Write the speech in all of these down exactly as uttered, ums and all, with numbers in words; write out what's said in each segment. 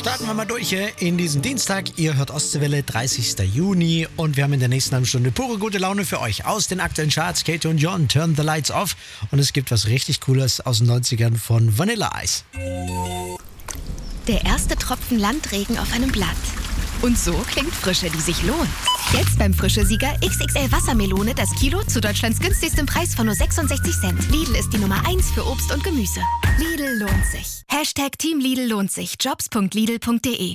Starten wir mal durch hier in diesen Dienstag. Ihr hört Ostseewelle, dreißigster Juni. Und wir haben in der nächsten halben Stunde pure gute Laune für euch. Aus den aktuellen Charts, Katy und John, Turn the Lights Off. Und es gibt was richtig Cooles aus den neunzigern von Vanilla Ice. Der erste Tropfen Landregen auf einem Blatt. Und so klingt Frische, die sich lohnt. Jetzt beim Frische-Sieger X X L Wassermelone das Kilo zu Deutschlands günstigstem Preis von nur sechsundsechzig Cent. Lidl ist die Nummer eins für Obst und Gemüse. Lidl lohnt sich. Hashtag Team Lidl lohnt sich. Jobs punkt lidl punkt de.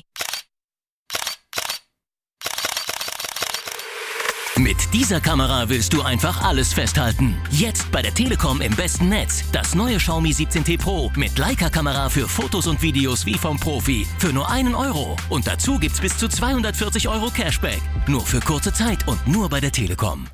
Mit dieser Kamera willst du einfach alles festhalten. Jetzt bei der Telekom im besten Netz. Das neue Xiaomi siebzehn T Pro mit Leica-Kamera für Fotos und Videos wie vom Profi. Für nur einen Euro. Und dazu gibt's bis zu zweihundertvierzig Euro Cashback. Nur für kurze Zeit und nur bei der Telekom.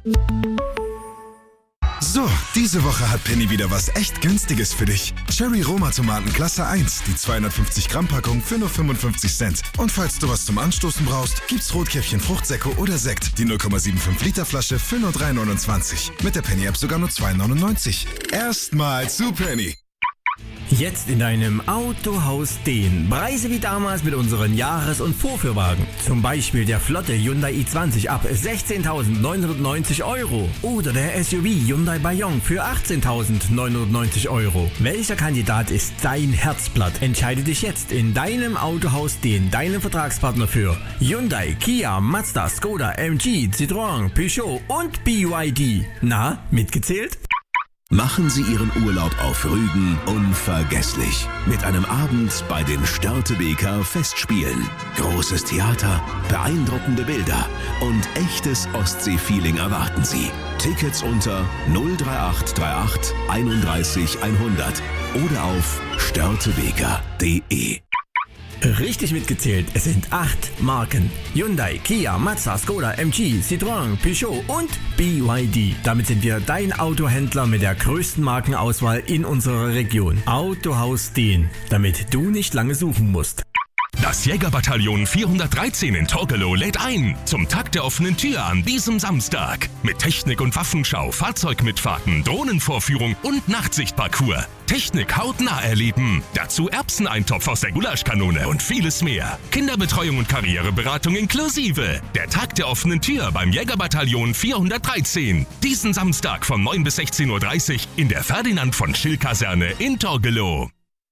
So, diese Woche hat Penny wieder was echt Günstiges für dich. Cherry Roma Tomaten Klasse eins, die zweihundertfünfzig Gramm Packung für nur fünfundfünfzig Cent. Und falls du was zum Anstoßen brauchst, gibt's Rotkäppchen Fruchtsäcke oder Sekt, die null Komma fünfundsiebzig Liter Flasche für nur drei neunundzwanzig. Mit der Penny App sogar nur zwei neunundneunzig. Erstmal zu Penny. Jetzt in deinem Autohaus Dehn. Preise wie damals mit unseren Jahres- und Vorführwagen. Zum Beispiel der flotte Hyundai i zwanzig ab sechzehntausendneunhundertneunzig Euro. Oder der S U V Hyundai Bayon für achtzehntausendneunhundertneunzig Euro. Welcher Kandidat ist dein Herzblatt? Entscheide dich jetzt in deinem Autohaus Dehn, deinem Vertragspartner für Hyundai, Kia, Mazda, Skoda, M G, Citroën, Peugeot und B Y D. Na, mitgezählt? Machen Sie Ihren Urlaub auf Rügen unvergesslich. Mit einem Abend bei den Störtebeker Festspielen. Großes Theater, beeindruckende Bilder und echtes Ostsee-Feeling erwarten Sie. Tickets unter null drei acht drei acht einunddreißig hundert oder auf störtebeker punkt de. Richtig mitgezählt, es sind acht Marken. Hyundai, Kia, Mazda, Skoda, M G, Citroën, Peugeot und B Y D. Damit sind wir dein Autohändler mit der größten Markenauswahl in unserer Region. Autohaus Dehn, damit du nicht lange suchen musst. Das Jägerbataillon vierhundertdreizehn in Torgelow lädt ein zum Tag der offenen Tür an diesem Samstag. Mit Technik- und Waffenschau, Fahrzeugmitfahrten, Drohnenvorführung und Nachtsichtparcours. Technik hautnah erleben. Dazu Erbseneintopf aus der Gulaschkanone und vieles mehr. Kinderbetreuung und Karriereberatung inklusive. Der Tag der offenen Tür beim Jägerbataillon vierhundertdreizehn. Diesen Samstag von neun bis sechzehn Uhr dreißig in der Ferdinand von Schill-Kaserne in Torgelow.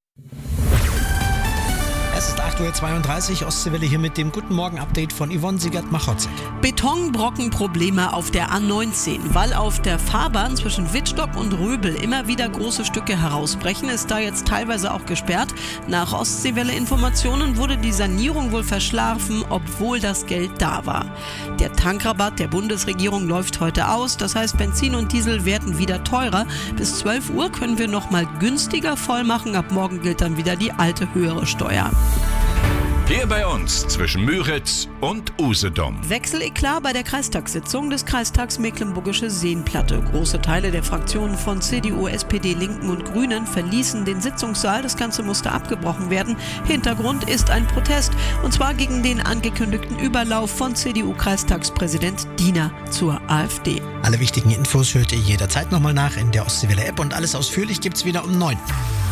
Es ist acht Uhr zweiunddreißig, Ostseewelle hier mit dem Guten Morgen-Update von Yvonne Siegert-Machotzek. Betonbrockenprobleme auf der A neunzehn. Weil auf der Fahrbahn zwischen Wittstock und Röbel immer wieder große Stücke herausbrechen, ist da jetzt teilweise auch gesperrt. Nach Ostseewelle-Informationen wurde die Sanierung wohl verschlafen, obwohl das Geld da war. Der Tankrabatt der Bundesregierung läuft heute aus. Das heißt, Benzin und Diesel werden wieder teurer. Bis zwölf Uhr können wir noch mal günstiger voll machen. Ab morgen gilt dann wieder die alte höhere Steuer. Hier bei uns zwischen Müritz und Usedom. Wechseleklat bei der Kreistagssitzung des Kreistags Mecklenburgische Seenplatte. Große Teile der Fraktionen von C D U, S P D, Linken und Grünen verließen den Sitzungssaal. Das Ganze musste abgebrochen werden. Hintergrund ist ein Protest, und zwar gegen den angekündigten Überlauf von C D U-Kreistagspräsident Diener zur AfD. Alle wichtigen Infos hört ihr jederzeit nochmal nach in der Ostseewelle-App und alles ausführlich gibt's wieder um neun.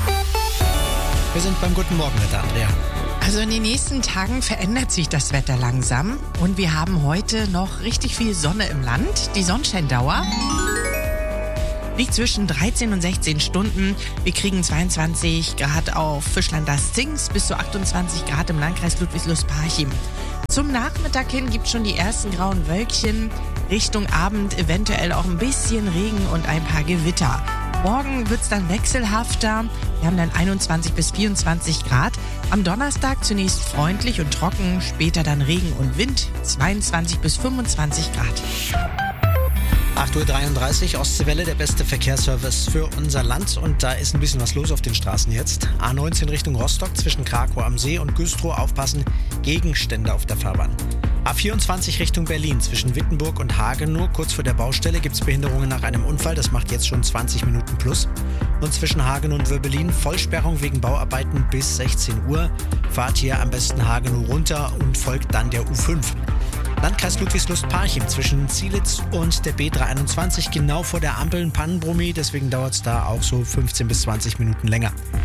Wir sind beim Guten Morgenwetter, Andrea. Also in den nächsten Tagen verändert sich das Wetter langsam und wir haben heute noch richtig viel Sonne im Land. Die Sonnenscheindauer liegt zwischen dreizehn und sechzehn Stunden. Wir kriegen zweiundzwanzig Grad auf Fischland-das-Zingst bis zu achtundzwanzig Grad im Landkreis Ludwigslust-Parchim. Zum Nachmittag hin gibt es schon die ersten grauen Wölkchen. Richtung Abend eventuell auch ein bisschen Regen und ein paar Gewitter. Morgen wird es dann wechselhafter. Wir haben dann einundzwanzig bis vierundzwanzig Grad. Am Donnerstag zunächst freundlich und trocken, später dann Regen und Wind, zweiundzwanzig bis fünfundzwanzig Grad. acht Uhr dreiunddreißig, Ostseewelle, der beste Verkehrsservice für unser Land. Und da ist ein bisschen was los auf den Straßen jetzt. A neunzehn Richtung Rostock zwischen Krakow am See und Güstrow, aufpassen, Gegenstände auf der Fahrbahn. A vierundzwanzig Richtung Berlin zwischen Wittenburg und Hagenow, kurz vor der Baustelle, gibt es Behinderungen nach einem Unfall. Das macht jetzt schon zwanzig Minuten plus. Und zwischen Hagenow und Wöbbelin Vollsperrung wegen Bauarbeiten bis sechzehn Uhr. Fahrt hier am besten Hagenow runter und folgt dann der U fünf. Landkreis Ludwigslust-Parchim zwischen Zielitz und der B dreihunderteinundzwanzig, genau vor der Ampel ein Pannenbrummi, deswegen dauert es da auch so fünfzehn bis zwanzig Minuten länger.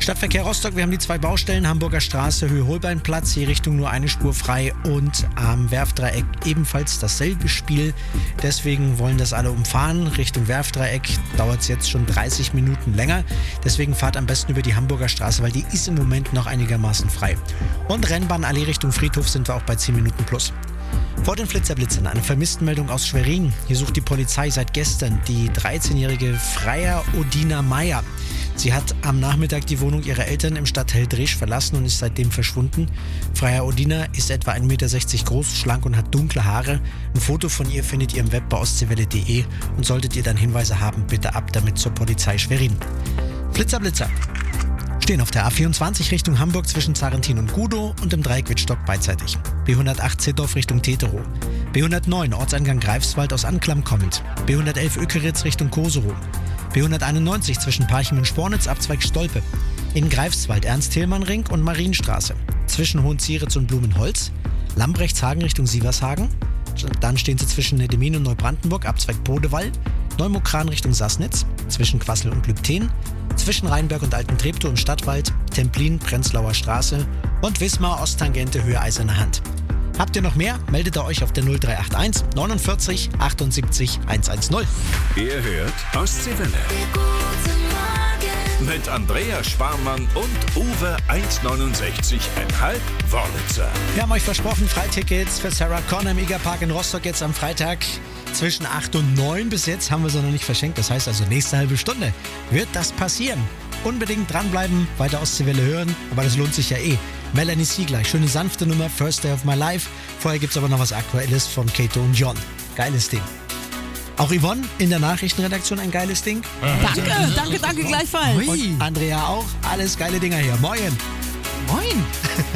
Stadtverkehr Rostock, wir haben die zwei Baustellen, Hamburger Straße, Höhe Holbeinplatz, je Richtung nur eine Spur frei und am Werftdreieck ebenfalls dasselbe Spiel. Deswegen wollen das alle umfahren. Richtung Werftdreieck dauert es jetzt schon dreißig Minuten länger. Deswegen fahrt am besten über die Hamburger Straße, weil die ist im Moment noch einigermaßen frei. Und Rennbahnallee Richtung Friedhof sind wir auch bei zehn Minuten plus. Vor den Flitzerblitzern eine Vermisstenmeldung aus Schwerin. Hier sucht die Polizei seit gestern die dreizehnjährige Freya Odina Meyer. Sie hat am Nachmittag die Wohnung ihrer Eltern im Stadtteil Dresch verlassen und ist seitdem verschwunden. Freya Odina ist etwa ein Meter sechzig groß, schlank und hat dunkle Haare. Ein Foto von ihr findet ihr im Web bei ostseewelle punkt de und solltet ihr dann Hinweise haben, bitte ab damit zur Polizei Schwerin. Flitzerblitzer stehen auf der A vierundzwanzig Richtung Hamburg zwischen Zarentin und Gudow und im Dreieck Wittstock beidseitig. B hundertacht Zittdorf Richtung Teterow. B hundertneun Ortseingang Greifswald aus Anklam kommend. B hundertelf Ökeritz Richtung Koserow. B hunderteinundneunzig zwischen Parchim und Spornitz Abzweig Stolpe. In Greifswald Ernst-Thälmann-Ring und Marienstraße. Zwischen Hohenzieritz und Blumenholz. Lambrechtshagen Richtung Sievershagen. Dann stehen sie zwischen Nedemmin und Neubrandenburg Abzweig Podewall. Neumokran Richtung Sassnitz. Zwischen Quassel und Lübten. Zwischen Rheinberg und Alten Treptow im Stadtwald. Templin Prenzlauer Straße. Und Wismar Osttangente Höhe Eiserne Hand. Habt ihr noch mehr? Meldet ihr euch auf der null drei acht eins neunundvierzig achtundsiebzig hundertzehn. Ihr hört Ostseewelle. Mit Andrea Schwarmann und Uwe eins neunundsechzig Komma fünf Wörlitzer. Wir haben euch versprochen, Freitickets für Sarah Connor im Egerpark in Rostock jetzt am Freitag zwischen acht und neun. Bis jetzt haben wir sie noch nicht verschenkt. Das heißt also, nächste halbe Stunde wird das passieren. Unbedingt dranbleiben, weiter Ostseewelle hören, aber das lohnt sich ja eh. Melanie C. gleich, schöne sanfte Nummer, First Day of My Life. Vorher gibt's aber noch was Aktuelles von Kato und John. Geiles Ding. Auch Yvonne in der Nachrichtenredaktion ein geiles Ding. Danke, danke, danke gleichfalls. Und Andrea auch, alles geile Dinger hier. Moin. Moin.